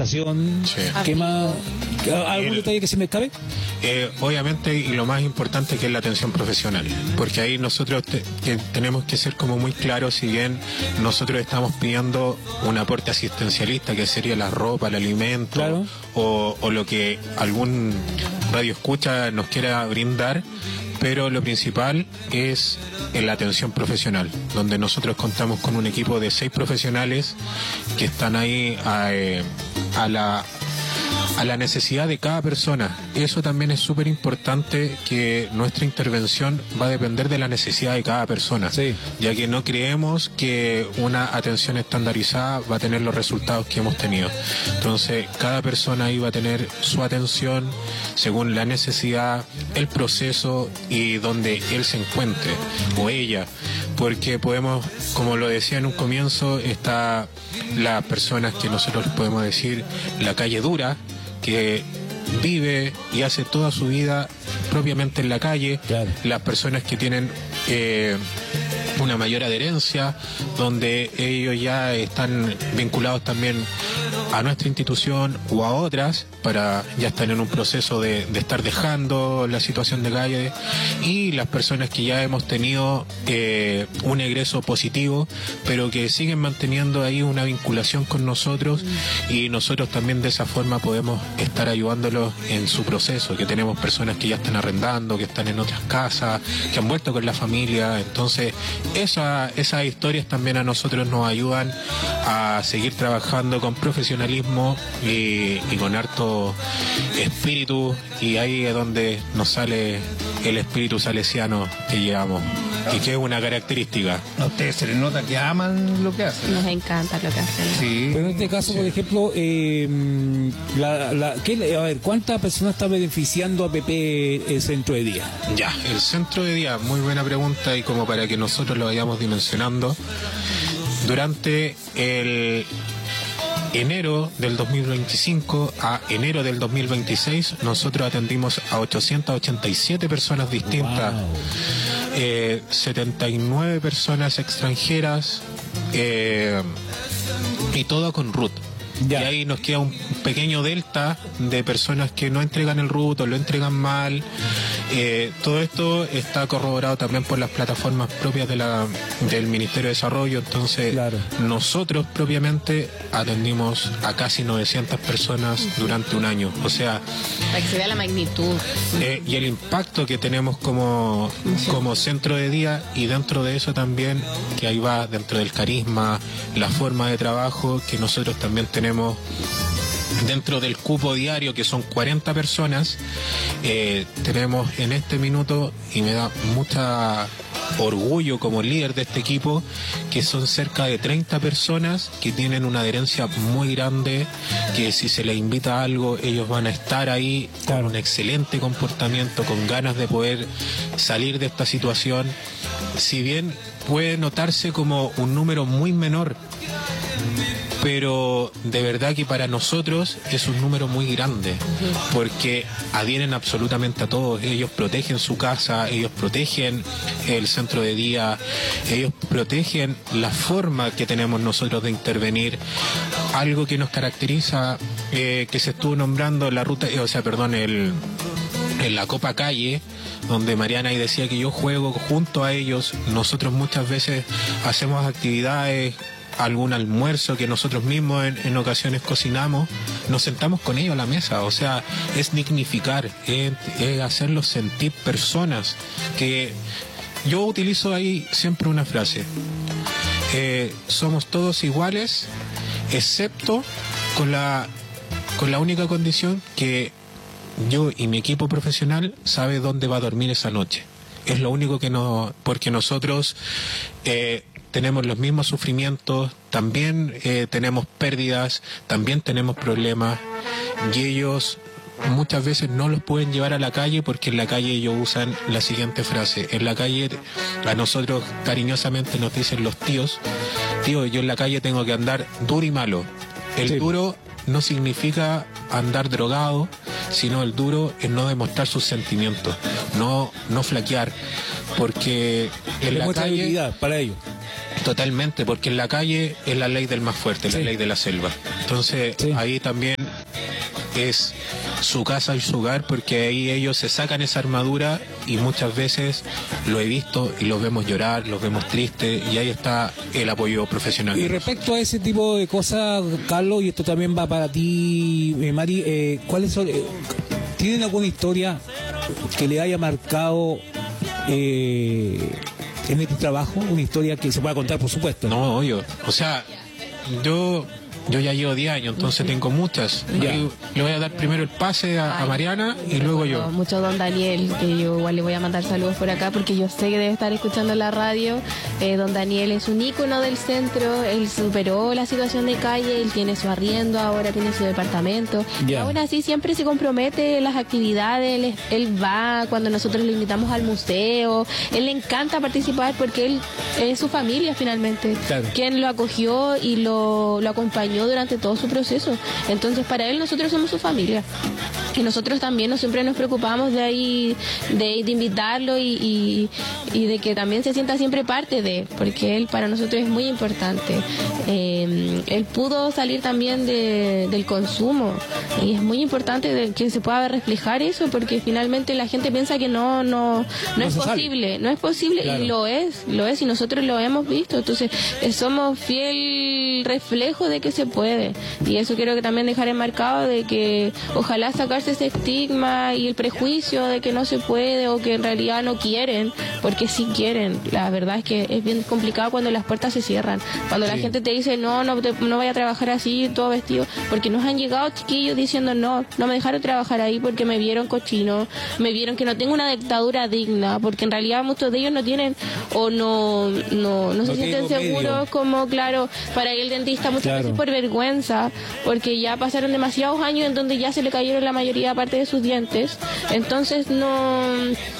alimentación. Sí. ¿Qué más? ¿Algún detalle que se me escape? Obviamente, y lo más importante, que es la atención profesional, porque ahí nosotros que tenemos que ser como muy claros. Si bien nosotros estamos pidiendo un aporte asistencialista, que sería la ropa, el alimento, claro, o lo que algún radio escucha nos quiera brindar, pero lo principal es en la atención profesional, donde nosotros contamos con un equipo de 6 profesionales que están ahí a la necesidad de cada persona. Eso también es súper importante, que nuestra intervención va a depender de la necesidad de cada persona, sí, ya que no creemos que una atención estandarizada va a tener los resultados que hemos tenido. Entonces, cada persona ahí va a tener su atención según la necesidad, el proceso y donde él se encuentre, o ella, porque podemos, como lo decía en un comienzo, está las personas que nosotros podemos decir la calle dura, que vive y hace toda su vida propiamente en la calle, claro, las personas que tienen una mayor adherencia, donde ellos ya están vinculados también a nuestra institución o a otras, para ya estar en un proceso de estar dejando la situación de calle, y las personas que ya hemos tenido un egreso positivo, pero que siguen manteniendo ahí una vinculación con nosotros, y nosotros también de esa forma podemos estar ayudándolos en su proceso, que tenemos personas que ya están arrendando, que están en otras casas, que han vuelto con la familia. Entonces esas historias también a nosotros nos ayudan a seguir trabajando con profesionalismo y con harto espíritu, y ahí es donde nos sale el espíritu salesiano que llevamos, y que es una característica. A ustedes se les nota que aman lo que hacen. Nos encanta lo que hacen. Sí. Pero en este caso, por ejemplo, a ver, ¿cuántas personas está beneficiando a PP el centro de día? Ya, el centro de día, muy buena pregunta, y como para que nosotros lo vayamos dimensionando, durante el enero del 2025 a enero del 2026 nosotros atendimos a 887 personas distintas, wow, 79 personas extranjeras, y todo con RUT. ya. Y ahí nos queda un pequeño delta de personas que no entregan el RUT o lo entregan mal. Todo esto está corroborado también por las plataformas propias del Ministerio de Desarrollo. Entonces, claro, nosotros propiamente atendimos a casi 900 personas durante un año. O sea, Para que se vea la magnitud. y el impacto que tenemos como centro de día, y dentro de eso también, que ahí va dentro del carisma, la forma de trabajo que nosotros también tenemos dentro del cupo diario, que son 40 personas. Tenemos en este minuto, y me da mucha orgullo como líder de este equipo, que son cerca de 30 personas que tienen una adherencia muy grande, que si se les invita a algo, ellos van a estar ahí con un excelente comportamiento, con ganas de poder salir de esta situación. Si bien puede notarse como un número muy menor, pero de verdad que para nosotros es un número muy grande, porque adhieren absolutamente a todos. Ellos protegen su casa, ellos protegen el centro de día, ellos protegen la forma que tenemos nosotros de intervenir. Algo que nos caracteriza, que se estuvo nombrando la ruta, en la Copa Calle, donde Mariana ahí decía que yo juego junto a ellos. Nosotros muchas veces hacemos actividades, algún almuerzo que nosotros mismos en ocasiones cocinamos, nos sentamos con ellos a la mesa. O sea, es dignificar, es hacerlos sentir personas. Que yo utilizo ahí siempre una frase: somos todos iguales, excepto con la única condición que yo y mi equipo profesional sabe dónde va a dormir esa noche. Es lo único que no, porque nosotros tenemos los mismos sufrimientos, también tenemos pérdidas, también tenemos problemas, y ellos muchas veces no los pueden llevar a la calle, porque en la calle ellos usan la siguiente frase. En la calle a nosotros cariñosamente nos dicen los tíos: tío, yo en la calle tengo que andar duro y malo. El sí, duro no significa andar drogado, sino el duro es no demostrar sus sentimientos, no flaquear, porque en la calle habilidad para ello. Totalmente, porque en la calle es la ley del más fuerte, sí, la ley de la selva. Entonces, sí, ahí también es su casa y su hogar, porque ahí ellos se sacan esa armadura y muchas veces lo he visto y los vemos llorar, los vemos tristes, y ahí está el apoyo profesional. Y respecto a ese tipo de cosas, Carlos, y esto también va para ti, Mari, ¿cuáles son? ¿Tienen alguna historia que le haya marcado en este trabajo? Una historia que se pueda contar, por supuesto. No, obvio. O sea, yo ya llevo 10 años, entonces tengo muchas. Ya. Le voy a dar primero el pase a Mariana y luego yo. Mucho don Daniel, que yo igual le voy a mandar saludos por acá porque yo sé que debe estar escuchando la radio. Don Daniel es un ícono del centro, él superó la situación de calle, él tiene su arriendo, ahora tiene su departamento. Ya. Aún así siempre se compromete en las actividades, él va cuando nosotros le invitamos al museo, él le encanta participar porque él es su familia finalmente, Claro. quien lo acogió y lo acompañó durante todo su proceso. Entonces para él nosotros somos su familia. Y nosotros también siempre nos preocupamos de invitarlo y de que también se sienta siempre parte de, porque él para nosotros es muy importante. Él pudo salir también del consumo y es muy importante que se pueda reflejar eso, porque finalmente la gente piensa que no es posible, no es posible. Claro. Y lo es y nosotros lo hemos visto. Entonces somos fiel reflejo de que se puede, y eso quiero que también dejar enmarcado, de que ojalá sacarse ese estigma y el prejuicio de que no se puede o que en realidad no quieren, porque sí quieren. La verdad es que es bien complicado cuando las puertas se cierran, cuando la gente te dice no vaya a trabajar así, todo vestido, porque nos han llegado chiquillos diciendo no me dejaron trabajar ahí porque me vieron cochino, me vieron que no tengo una dictadura digna, porque en realidad muchos de ellos no tienen o no se sienten seguros, como claro, para ir al dentista muchas veces por vergüenza, porque ya pasaron demasiados años en donde ya se le cayeron la mayoría parte de sus dientes, entonces no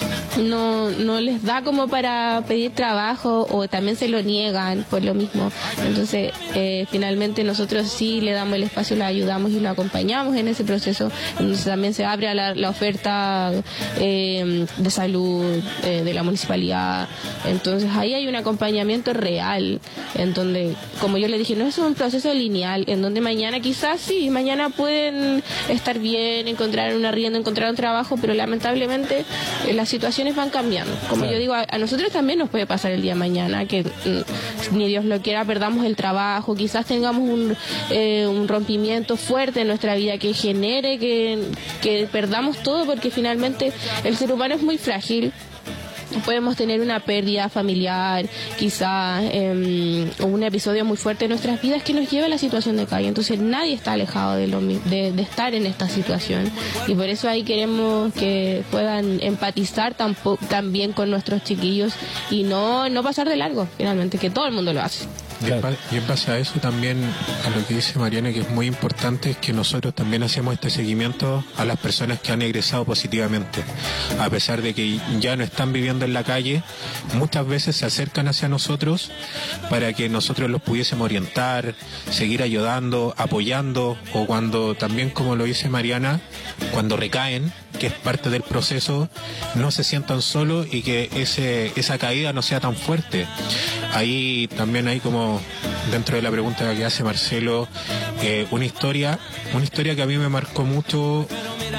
les da como para pedir trabajo, o también se lo niegan por lo mismo. Entonces finalmente nosotros sí le damos el espacio, le ayudamos y lo acompañamos en ese proceso. Entonces también se abre a la oferta de salud de la municipalidad. Entonces ahí hay un acompañamiento real, en donde, como yo le dije, no es un proceso lineal, en donde mañana quizás sí, mañana pueden estar bien, encontrar un arriendo, encontrar un trabajo, pero lamentablemente las situaciones van cambiando. Como yo digo, a nosotros también nos puede pasar el día de mañana que ni Dios lo quiera, perdamos el trabajo, quizás tengamos un rompimiento fuerte en nuestra vida que genere que perdamos todo, porque finalmente el ser humano es muy frágil. Podemos tener una pérdida familiar, quizás un episodio muy fuerte en nuestras vidas que nos lleve a la situación de calle. Entonces nadie está alejado de estar en esta situación, y por eso ahí queremos que puedan empatizar también con nuestros chiquillos y no pasar de largo, finalmente, que todo el mundo lo hace. Y en base a eso también, a lo que dice Mariana, que es muy importante, es que nosotros también hacemos este seguimiento a las personas que han egresado positivamente. A pesar de que ya no están viviendo en la calle, muchas veces se acercan hacia nosotros para que nosotros los pudiésemos orientar, seguir ayudando, apoyando, o cuando también, como lo dice Mariana, cuando recaen, que es parte del proceso, no se sientan solos y que esa caída no sea tan fuerte. Ahí también hay, como dentro de la pregunta que hace Marcelo, una historia que a mí me marcó mucho,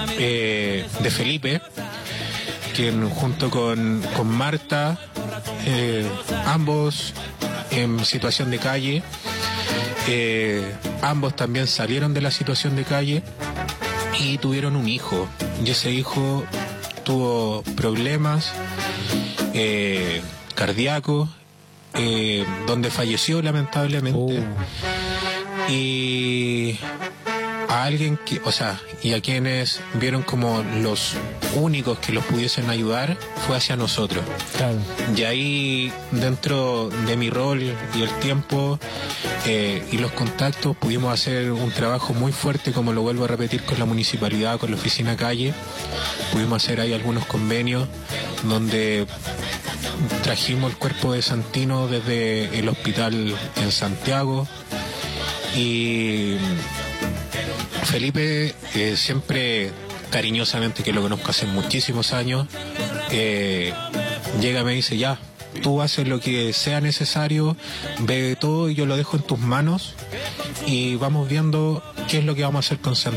de Felipe, quien junto con Marta, ambos en situación de calle, ambos también salieron de la situación de calle y tuvieron un hijo, y ese hijo tuvo problemas cardíacos, donde falleció lamentablemente. Y a alguien que, y a quienes vieron como los únicos que los pudiesen ayudar fue hacia nosotros. Claro. Y ahí, dentro de mi rol y el tiempo y los contactos, pudimos hacer un trabajo muy fuerte, como lo vuelvo a repetir, con la municipalidad, con la oficina calle. Pudimos hacer ahí algunos convenios donde trajimos el cuerpo de Santino desde el hospital en Santiago, y Felipe, siempre cariñosamente, que lo conozco hace muchísimos años, llega y me dice: ya, tú haces lo que sea necesario, ve todo y yo lo dejo en tus manos y vamos viendo qué es lo que vamos a hacer con Santino.